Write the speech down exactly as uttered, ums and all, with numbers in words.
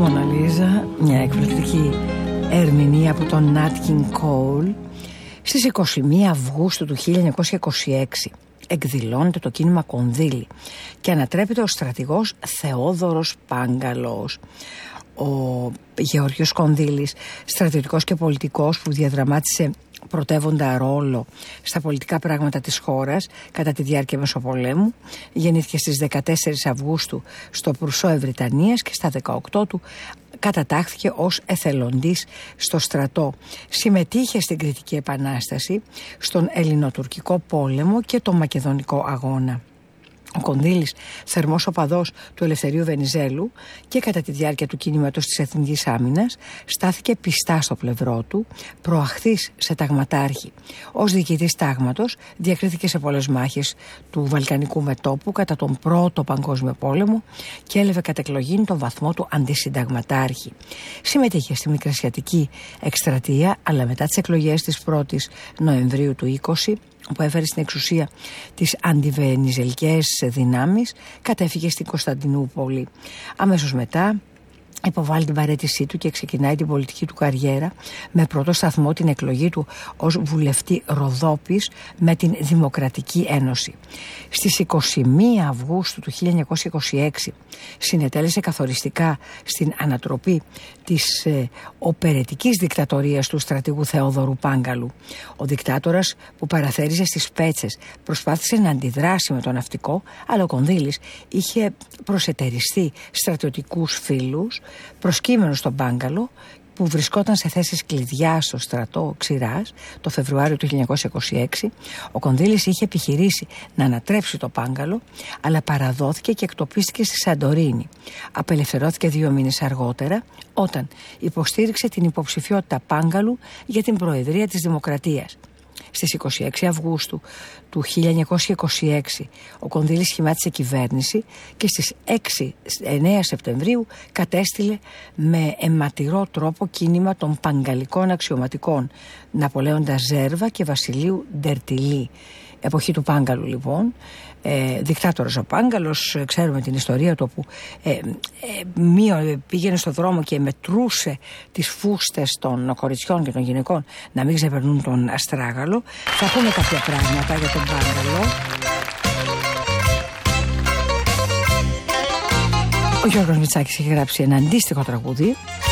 Μοναλίζα, μια εκπληκτική ερμηνεία από τον Nat King Cole. Στις είκοσι μία Αυγούστου του χίλια εννιακόσια είκοσι έξι εκδηλώνεται το κίνημα Κονδύλι και ανατρέπεται ο στρατηγός Θεόδωρος Πάγκαλος. Ο Γεώργιος Κονδύλης, στρατιωτικός και πολιτικός που διαδραμάτισε πρωτεύοντα ρόλο στα πολιτικά πράγματα της χώρας κατά τη διάρκεια Μεσοπολέμου, γεννήθηκε στις δεκατέσσερις Αυγούστου στο Προυσό Ευρυτανίας και στα δεκαοκτώ του κατατάχθηκε ως εθελοντής στο στρατό. Συμμετείχε στην Κρητική Επανάσταση, στον Ελληνοτουρκικό πόλεμο και τον Μακεδονικό αγώνα. Ο Κονδύλης, θερμός οπαδός του Ελευθερίου Βενιζέλου και κατά τη διάρκεια του κινήματος της Εθνικής Άμυνας, στάθηκε πιστά στο πλευρό του, προαχθής σε ταγματάρχη. Ως διοικητής τάγματος διακρίθηκε σε πολλές μάχες του Βαλκανικού μετώπου κατά τον Πρώτο Παγκόσμιο Πόλεμο και έλαβε κατ' εκλογήν τον βαθμό του αντισυνταγματάρχη. Συμμετείχε στη Μικρασιατική εκστρατεία, αλλά μετά τις εκλογές της πρώτης Νοεμβρίου του είκοσι, που έφερε στην εξουσία τις αντιβενιζελικές δυνάμεις, κατέφυγε στην Κωνσταντινούπολη. Αμέσως μετά υποβάλλει την παραίτησή του και ξεκινάει την πολιτική του καριέρα, με πρώτο σταθμό την εκλογή του ως βουλευτή Ροδόπης με την Δημοκρατική Ένωση. Στις είκοσι μία Αυγούστου του χίλια εννιακόσια είκοσι έξι συνετέλεσε καθοριστικά στην ανατροπή της ε, οπερετικής δικτατορίας του στρατηγού Θεόδωρου Πάγκαλου. Ο δικτάτορας, που παραθέριζε στις πέτσες, προσπάθησε να αντιδράσει με τον ναυτικό, αλλά ο Κονδύλης είχε προσετεριστεί στρατιωτικούς φίλους, προσκύμενος στον Πάγκαλο, που βρισκόταν σε θέσεις κλειδιά στο στρατό Ξηράς το Φεβρουάριο του χίλια εννιακόσια είκοσι έξι. Ο Κονδύλης είχε επιχειρήσει να ανατρέψει το Πάγκαλο, αλλά παραδόθηκε και εκτοπίστηκε στη Σαντορίνη. Απελευθερώθηκε δύο μήνες αργότερα, όταν υποστήριξε την υποψηφιότητα Πάγκαλου για την Προεδρία της Δημοκρατίας. Στις είκοσι έξι Αυγούστου του χίλια εννιακόσια είκοσι έξι ο Κονδύλης σχημάτισε κυβέρνηση και στις έξι εννέα Σεπτεμβρίου κατέστηλε με αιματηρό τρόπο κίνημα των παγκαλικών αξιωματικών Ναπολέοντα Ζέρβα και Βασιλείου Ντερτιλή. Εποχή του Πάγκαλου λοιπόν, ε, δικτάτορας ο Πάγκαλος, ξέρουμε την ιστορία του, που ε, ε, μείω, πήγαινε στο δρόμο και μετρούσε τις φούστες των κοριτσιών και των γυναικών να μην ξεπερνούν τον αστράγαλο. Θα πούμε κάποια πράγματα για τον Πάγκαλο. Ο Γιώργος Μητσάκης έχει γράψει ένα αντίστοιχο τραγούδι